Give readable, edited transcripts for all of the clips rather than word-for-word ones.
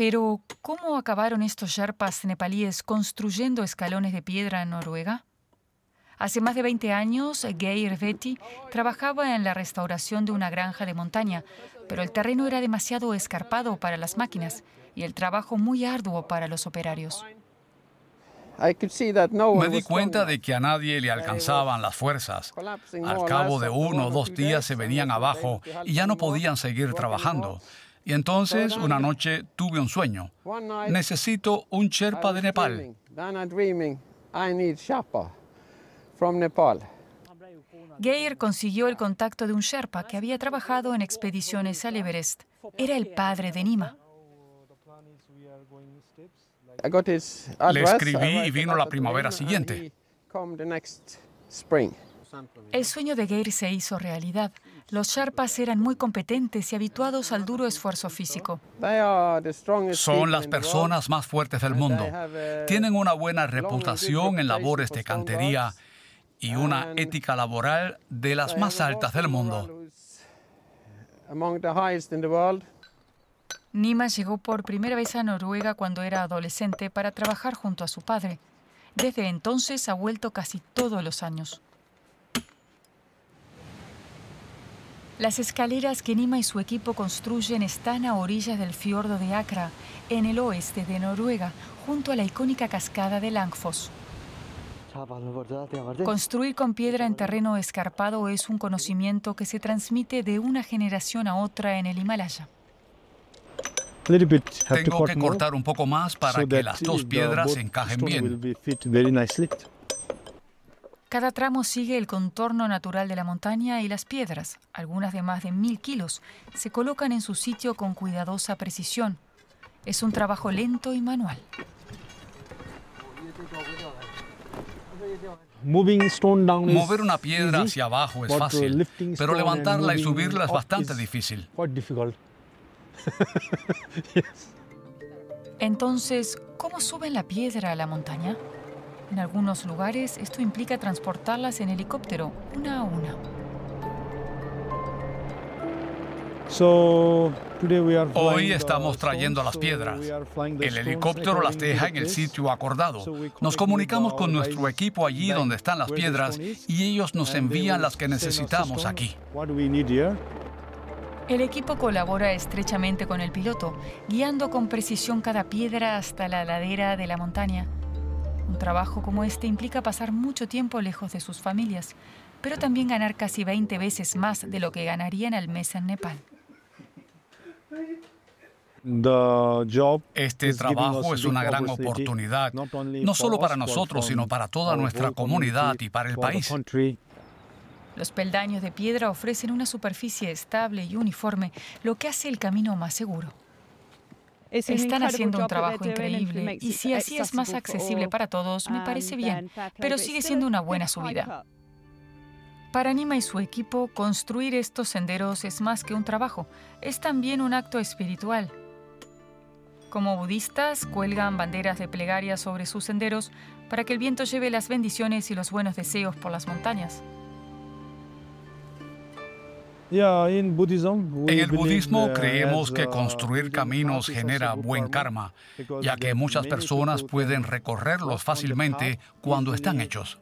Pero, ¿cómo acabaron estos sherpas nepalíes construyendo escalones de piedra en Noruega? Hace más de 20 años, Geir Vetti trabajaba en la restauración de una granja de montaña, pero el terreno era demasiado escarpado para las máquinas y el trabajo muy arduo para los operarios. Me di cuenta de que a nadie le alcanzaban las fuerzas. Al cabo de 1 o 2 días se venían abajo y ya no podían seguir trabajando. Y entonces, una noche, tuve un sueño. Necesito un Sherpa de Nepal. Geir consiguió el contacto de un sherpa que había trabajado en expediciones al Everest. Era el padre de Nima. Le escribí y vino la primavera siguiente. El sueño de Geir se hizo realidad. Los sherpas eran muy competentes y habituados al duro esfuerzo físico. Son las personas más fuertes del mundo. Tienen una buena reputación en labores de cantería y una ética laboral de las más altas del mundo. Nima llegó por primera vez a Noruega cuando era adolescente para trabajar junto a su padre. Desde entonces ha vuelto casi todos los años. Las escaleras que Nima y su equipo construyen están a orillas del fiordo de Accra, en el oeste de Noruega, junto a la icónica cascada de Langfoss. Construir con piedra en terreno escarpado es un conocimiento que se transmite de una generación a otra en el Himalaya. Tengo que cortar un poco más para que las 2 piedras encajen bien. Cada tramo sigue el contorno natural de la montaña y las piedras, algunas de más de 1000 kilos, se colocan en su sitio con cuidadosa precisión. Es un trabajo lento y manual. Mover una piedra hacia abajo es fácil, pero levantarla y subirla es bastante difícil. Entonces, ¿cómo suben la piedra a la montaña? En algunos lugares esto implica transportarlas en helicóptero, una a una. Hoy estamos trayendo las piedras. El helicóptero las deja en el sitio acordado. Nos comunicamos con nuestro equipo allí donde están las piedras y ellos nos envían las que necesitamos aquí. El equipo colabora estrechamente con el piloto, guiando con precisión cada piedra hasta la ladera de la montaña. Un trabajo como este implica pasar mucho tiempo lejos de sus familias, pero también ganar casi 20 veces más de lo que ganarían al mes en Nepal. Este trabajo es una gran oportunidad, no solo para nosotros, sino para toda nuestra comunidad y para el país. Los peldaños de piedra ofrecen una superficie estable y uniforme, lo que hace el camino más seguro. Están haciendo un trabajo increíble y si así es más accesible para todos, me parece bien, pero sigue siendo una buena subida. Para Nima y su equipo, construir estos senderos es más que un trabajo, es también un acto espiritual. Como budistas, cuelgan banderas de plegaria sobre sus senderos para que el viento lleve las bendiciones y los buenos deseos por las montañas. En el budismo creemos que construir caminos genera buen karma, ya que muchas personas pueden recorrerlos fácilmente cuando están hechos.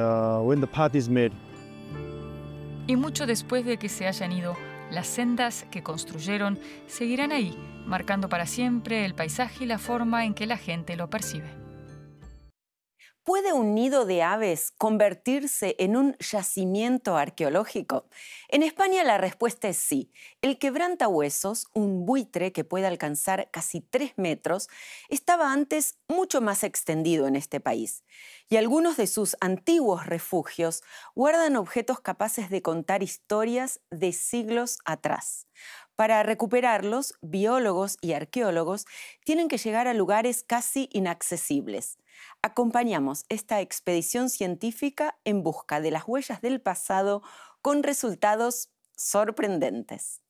Y mucho después de que se hayan ido, las sendas que construyeron seguirán ahí, marcando para siempre el paisaje y la forma en que la gente lo percibe. ¿Puede un nido de aves convertirse en un yacimiento arqueológico? En España la respuesta es sí. El quebrantahuesos, un buitre que puede alcanzar casi 3 metros, estaba antes mucho más extendido en este país. Y algunos de sus antiguos refugios guardan objetos capaces de contar historias de siglos atrás. Para recuperarlos, biólogos y arqueólogos tienen que llegar a lugares casi inaccesibles. Acompañamos esta expedición científica en busca de las huellas del pasado con resultados sorprendentes.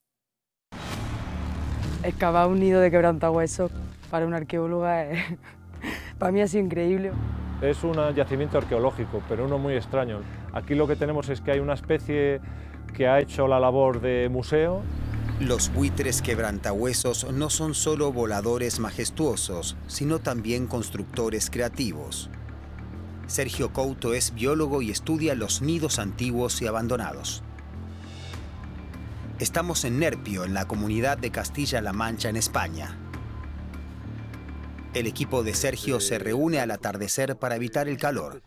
Excavar un nido de quebrantahuesos para una arqueóloga para mí ha sido increíble. Es un yacimiento arqueológico, pero uno muy extraño. Aquí lo que tenemos es que hay una especie que ha hecho la labor de museo Los buitres quebrantahuesos no son solo voladores majestuosos, sino también constructores creativos. Sergio Couto es biólogo y estudia los nidos antiguos y abandonados. Estamos en Nerpio, en la comunidad de Castilla-La Mancha, en España. El equipo de Sergio se reúne al atardecer para evitar el calor.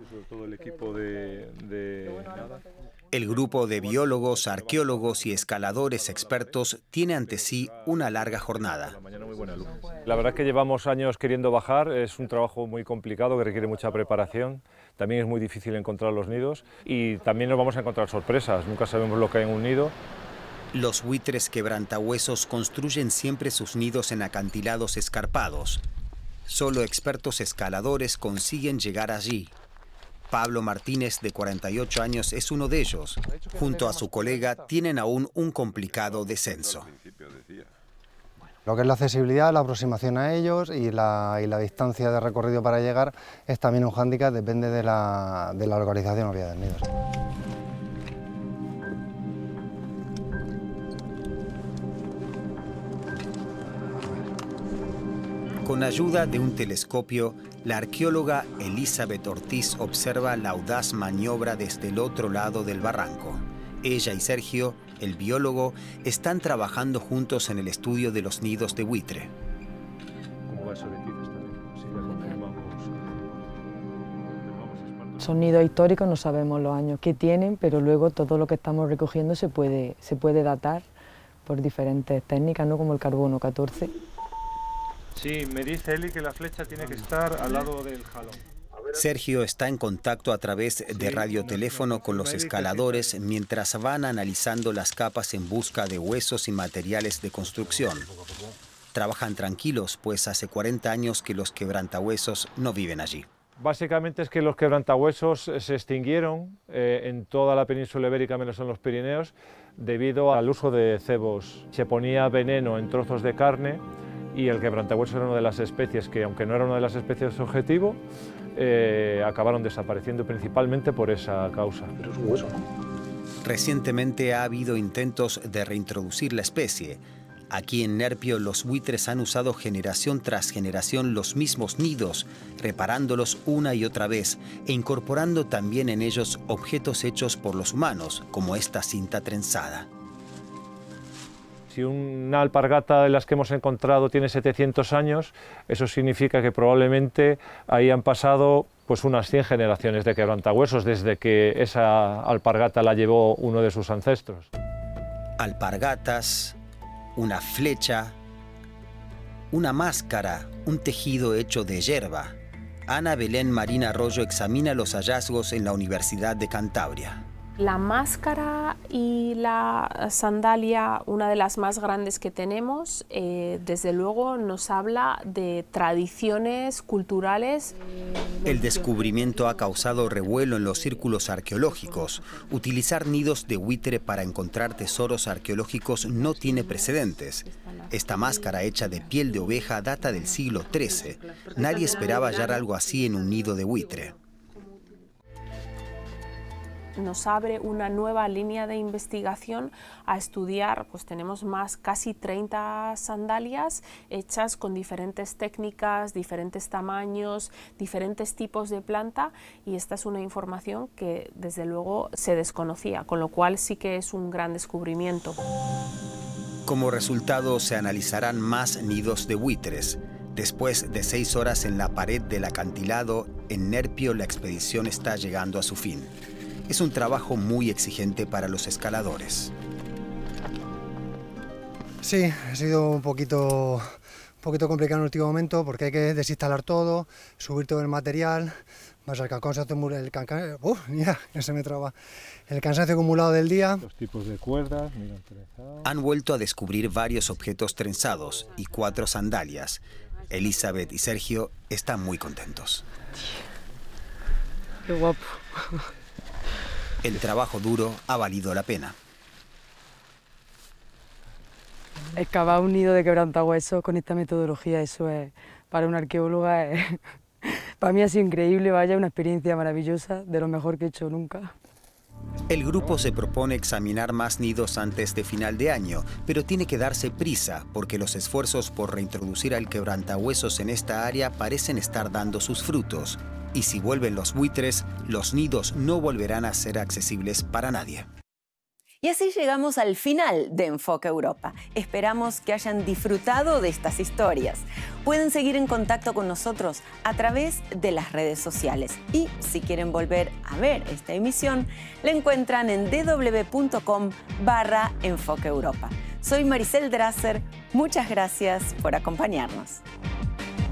El grupo de biólogos, arqueólogos y escaladores expertos tiene ante sí una larga jornada. La verdad es que llevamos años queriendo bajar, es un trabajo muy complicado que requiere mucha preparación, también es muy difícil encontrar los nidos y también nos vamos a encontrar sorpresas, nunca sabemos lo que hay en un nido. Los buitres quebrantahuesos construyen siempre sus nidos en acantilados escarpados. Solo expertos escaladores consiguen llegar allí. Pablo Martínez, de 48 años, es uno de ellos. Junto a su colega, tienen aún un complicado descenso. Lo que es la accesibilidad, la aproximación a ellos y la distancia de recorrido para llegar es también un hándicap, depende de la localización o vía del nido. Con ayuda de un telescopio, la arqueóloga Elizabeth Ortiz observa la audaz maniobra desde el otro lado del barranco. Ella y Sergio, el biólogo, están trabajando juntos en el estudio de los nidos de buitre. Son nidos históricos, no sabemos los años que tienen, pero luego todo lo que estamos recogiendo se puede datar por diferentes técnicas, ¿no? Como el carbono 14. Sí, me dice Eli que la flecha tiene que estar al lado del jalón. Sergio está en contacto a través de radioteléfono con los escaladores mientras van analizando las capas en busca de huesos y materiales de construcción. Trabajan tranquilos, pues hace 40 años que los quebrantahuesos no viven allí. Básicamente es que los quebrantahuesos se extinguieron en toda la península ibérica, menos en los Pirineos, debido al uso de cebos. Se ponía veneno en trozos de carne y el quebrantahuesos era una de las especies que, aunque no era una de las especies objetivo, acabaron desapareciendo principalmente por esa causa. Pero es un hueso. Recientemente ha habido intentos de reintroducir la especie. Aquí en Nerpio los buitres han usado generación tras generación los mismos nidos, reparándolos una y otra vez e incorporando también en ellos objetos hechos por los humanos, como esta cinta trenzada. Si una alpargata de las que hemos encontrado tiene 700 años, eso significa que probablemente ahí han pasado pues unas 100 generaciones de quebrantahuesos desde que esa alpargata la llevó uno de sus ancestros. Alpargatas, una flecha, una máscara, un tejido hecho de yerba. Ana Belén Marín Arroyo examina los hallazgos en la Universidad de Cantabria. La máscara y la sandalia, una de las más grandes que tenemos, desde luego nos habla de tradiciones culturales. El descubrimiento ha causado revuelo en los círculos arqueológicos. Utilizar nidos de buitre para encontrar tesoros arqueológicos no tiene precedentes. Esta máscara hecha de piel de oveja data del siglo XIII. Nadie esperaba hallar algo así en un nido de buitre. Nos abre una nueva línea de investigación a estudiar, pues tenemos casi 30 sandalias hechas con diferentes técnicas, diferentes tamaños, diferentes tipos de planta, y esta es una información que desde luego se desconocía, con lo cual sí que es un gran descubrimiento. Como resultado se analizarán más nidos de buitres. Después de 6 horas en la pared del acantilado, en Nerpio la expedición está llegando a su fin. Es un trabajo muy exigente para los escaladores. Sí, ha sido un poquito complicado en el último momento porque hay que desinstalar todo, subir todo el material, más el cansancio acumulado del día. Los tipos de cuerdas, mira, han vuelto a descubrir varios objetos trenzados y 4 sandalias. Elizabeth y Sergio están muy contentos. Qué guapo. El trabajo duro ha valido la pena. Excavar un nido de quebrantahuesos con esta metodología, eso es, para una arqueóloga, para mí ha sido increíble, vaya, una experiencia maravillosa, de lo mejor que he hecho nunca. El grupo se propone examinar más nidos antes de final de año, pero tiene que darse prisa porque los esfuerzos por reintroducir al quebrantahuesos en esta área parecen estar dando sus frutos. Y si vuelven los buitres, los nidos no volverán a ser accesibles para nadie. Y así llegamos al final de Enfoque Europa. Esperamos que hayan disfrutado de estas historias. Pueden seguir en contacto con nosotros a través de las redes sociales. Y si quieren volver a ver esta emisión, la encuentran en www.com/Enfoque Europa. Soy Maricel Drasser. Muchas gracias por acompañarnos.